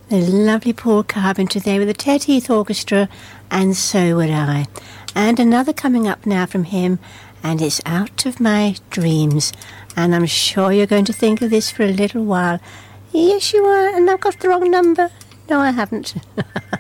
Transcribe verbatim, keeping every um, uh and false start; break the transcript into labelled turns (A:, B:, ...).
A: The lovely Paul Carpenter there with the Ted Heath Orchestra, and So Would I. And another coming up now from him, and it's Out of My Dreams. And I'm sure you're going to think of this for a little while. Yes, you are, and I've got the wrong number. No, I haven't.